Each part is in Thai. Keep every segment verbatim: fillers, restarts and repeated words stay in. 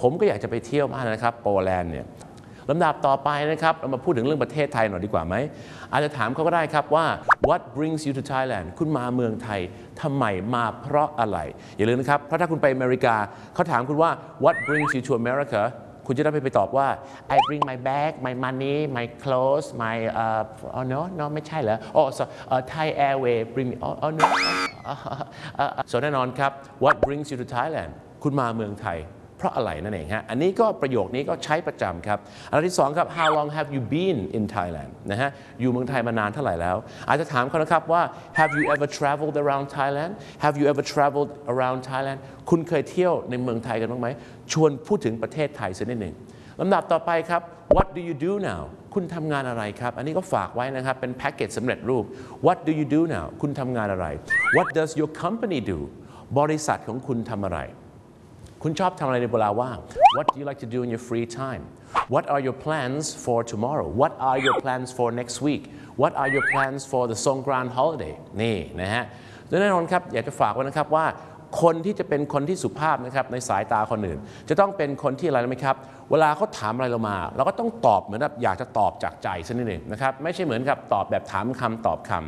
ผมก็อยากจะไปเที่ยวมากนะครับโปแลนด์เนี่ยลำดับต่อไปนะครับเรามาพูดถึงเรื่องประเทศไทยหน่อยดีกว่าไหมอาจจะถามเขาก็ได้ครับว่า what brings you to Thailand คุณมาเมืองไทยทำไมมาเพราะอะไรอย่าลืมนะครับเพราะถ้าคุณไปอเมริกาเขาถามคุณว่า what brings you to America คุณจะได้ไปตอบว่า I bring my bag my money my clothes my uh oh no no ไม่ใช่เหรอ oh so uh, Thai Airway bring me oh, oh no ส่วนแน่นอนครับ what brings you to Thailand คุณมาเมืองไทยเพราะอะไรนั่นเองฮะอันนี้ก็ประโยคนี้ก็ใช้ประจำครับอันที่สองครับ how long have you been in Thailand นะฮะอยู่เมืองไทยมานานเท่าไหร่แล้วอาจจะถามเขานะครับว่า have you ever traveled around Thailand have you ever traveled around Thailand คุณเคยเที่ยวในเมืองไทยกันบ้างไหมชวนพูดถึงประเทศไทยสักนิดหนึ่งลำดับต่อไปครับ what do you do now คุณทำงานอะไรครับอันนี้ก็ฝากไว้นะครับเป็นแพ็กเกจสำเร็จรูป what do you do now คุณทำงานอะไร what does your company do บริษัทของคุณทำอะไรคุณชอบทำอะไรในเวลาว่าง What do you like to do in your free time What are your plans for tomorrow What are your plans for next week What are your plans for the Songkran holiday นี่นะฮะแน่นอนครับอยากจะฝากไว้นะครับว่าคนที่จะเป็นคนที่สุภาพนะครับในสายตาคนอื่นจะต้องเป็นคนที่อะไรรู้ไหมครับเวลาเขาถามอะไรเรามาเราก็ต้องตอบเหมือนแบบอยากจะตอบจากใจซะนิดหนึ่งนะครับไม่ใช่เหมือนกับตอบแบบถามคำตอบคำ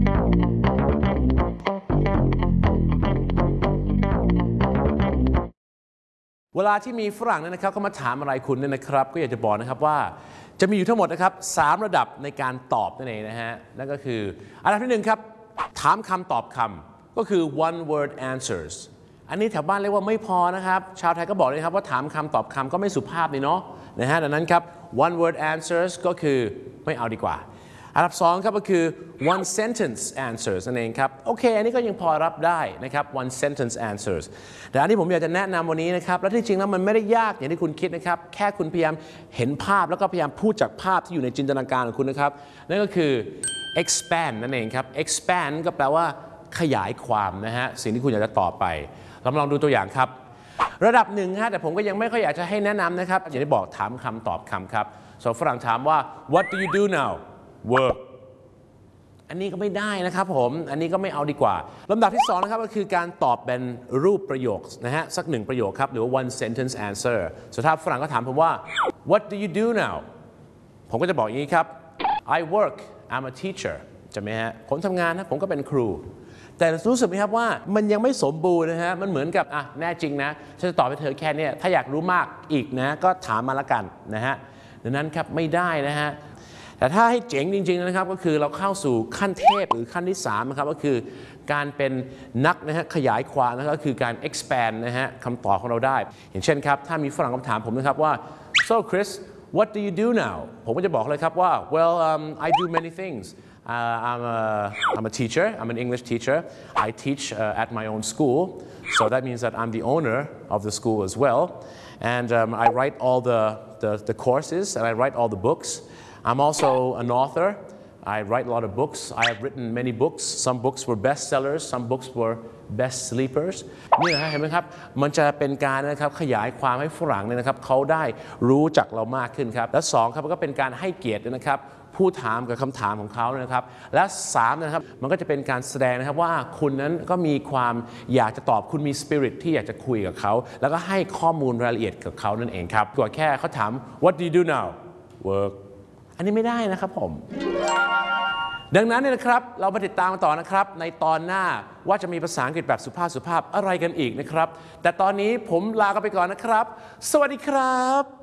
เวลาที่มีฝรั่งเนี่ยนะครับเขามาถามอะไรคุณเนี่ยนะครับก็อยากจะบอกนะครับว่าจะมีอยู่ทั้งหมดนะครับสามระดับในการตอบนั่นเองนะฮะนั่นก็คืออันดับที่หนึ่งครับถามคำตอบคำก็คือ one word answers อันนี้แถวบ้านเรียกว่าไม่พอนะครับชาวไทยก็บอกเลยครับว่าถามคำตอบคำก็ไม่สุภาพนี่เนาะนะฮะดังนั้นครับ one word answers ก็คือไม่เอาดีกว่าอันดับสองครับก็คือ one sentence answers นั่นเองครับโอเคอันนี้ก็ยังพอรับได้นะครับ one sentence answers แต่อันที่ผมอยากจะแนะนำวันนี้นะครับและที่จริงแล้วมันไม่ได้ยากอย่างที่คุณคิดนะครับแค่คุณพยายามเห็นภาพแล้วก็พยายามพูดจากภาพที่อยู่ในจินตนาการของคุณนะครับนั่นก็คือ expand นั่นเองครับ expand ก็แปลว่าขยายความนะฮะสิ่งที่คุณอยากจะตอบไปเรามาลองดูตัวอย่างครับระดับหนึ่งฮะแต่ผมก็ยังไม่ค่อยอยากจะให้แนะนำนะครับอย่างที่บอกถามคำตอบคำครับส่วนฝรั่งถามว่า what do you do now work อันนี้ก็ไม่ได้นะครับผมอันนี้ก็ไม่เอาดีกว่าลำดับที่สองนะครับก็คือการตอบเป็นรูปประโยคนะฮะสักหนึ่งประโยคครับหรือว่า one sentence answer ส่วนถ้าฝรั่งก็ถามผมว่า what do you do now ผมก็จะบอกอย่างนี้ครับ I work I'm a teacher ใช่ไหมฮะผมทำงานนะผมก็เป็นครูแต่รู้สึกไหมครับว่ามันยังไม่สมบูรณ์นะฮะมันเหมือนกับอ่ะแน่จริงนะฉันจะตอบให้เธอแค่นี้ถ้าอยากรู้มากอีกนะก็ถามมาละกันนะฮะดังนั้นครับไม่ได้นะฮะแต่ถ้าให้เจ๋งจริงๆนะครับก็คือเราเข้าสู่ขั้นเทพหรือขั้นที่สามนะครับก็คือการเป็นนักนะฮะขยายความนะครับก็คือการ expand นะฮะคำตอบของเราได้อย่างเช่นครับถ้ามีฝรั่งคำถามผมนะครับว่า so Chris what do you do now ผมก็จะบอกเลยครับว่า well um, I do many things uh, I'm a I'm a teacher I'm an English teacher I teach uh, at my own school so that means that I'm the owner of the school as well and um, I write all the, the the courses and I write all the books I'm also an author. I write a lot of books. I have written many books. Some books were bestsellers. Some books were best sleepers. นี่นะเห็นไหมครับมันจะเป็นการนะครับขยายความให้ฝรั่งเนี่ยนะครับเขาได้รู้จักเรามากขึ้นครับและสองครับก็เป็นการให้เกียรตินะครับผู้ถามกับคำถามของเขานะครับและสามนะครับมันก็จะเป็นการแสดงนะครับว่าคุณนั้นก็มีความอยากจะตอบคุณมีสปิริตที่อยากจะคุยกับเขาแล้วก็ให้ข้อมูลรายละเอียดกับเขานั่นเองครับกว่าแค่เขาถาม What do you do now workอันนี้ไม่ได้นะครับผมดังนั้นเนี่ยนะครับเรามาติดตามกันต่อนะครับในตอนหน้าว่าจะมีภาษาอังกฤษแบบสุภาพสุภาพอะไรกันอีกนะครับแต่ตอนนี้ผมลากันไปก่อนนะครับสวัสดีครับ